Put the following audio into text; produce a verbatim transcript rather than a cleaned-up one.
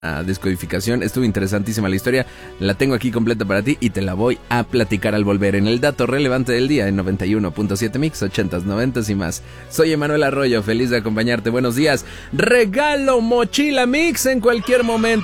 a descodificación. Estuvo interesantísima la historia, la tengo aquí completa para ti y te la voy a platicar al volver en el dato relevante del día en noventa y uno punto siete Mix, ochentas, noventas y más. Soy Emanuel Arroyo, feliz de acompañarte, buenos días. Regalo mochila Mix en cualquier momento.